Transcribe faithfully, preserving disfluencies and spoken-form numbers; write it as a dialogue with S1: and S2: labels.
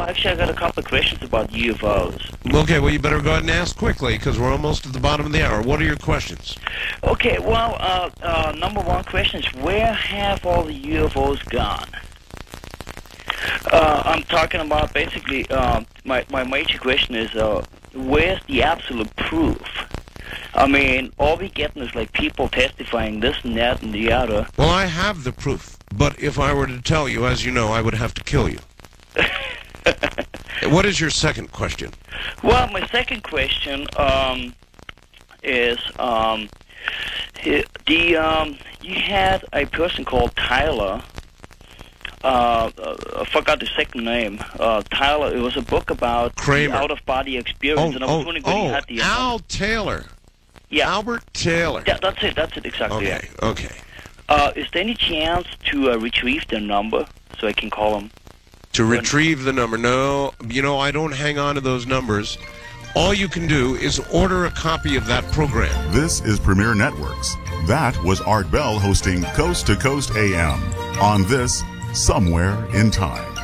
S1: actually, I got a couple of questions about U F Os.
S2: Okay, well, you better go ahead and ask quickly, because we're almost at the bottom of the hour. What are your questions?
S1: Okay, well, uh, uh, number one question is, where have all the U F Os gone? Uh, I'm talking about basically, uh, my, my major question is, uh, where's the absolute proof? I mean, all we getting is like people testifying this and that and the other.
S2: Well, I have the proof, but if I were to tell you, as you know, I would have to kill you. What is your second question?
S1: Well, my second question um, is, um, the um, you had a person called Tyler. Uh, I forgot the second name. Uh, Tyler. It was a book about
S2: Kramer.
S1: the out-of-body experience,
S2: Oh,
S1: and I was
S2: oh,
S1: wondering when
S2: oh,
S1: you had the
S2: Al Taylor.
S1: Yeah,
S2: Albert Taylor.
S1: Yeah, that's it. That's it exactly.
S2: Okay.
S1: Yeah.
S2: Okay.
S1: Uh, is there any chance to uh, retrieve their number so I can call them?
S2: To retrieve the number? No. You know, I don't hang on to those numbers. All you can do is order a copy of that program.
S3: This is Premier Networks. That was Art Bell hosting Coast to Coast A M on this Somewhere in Time.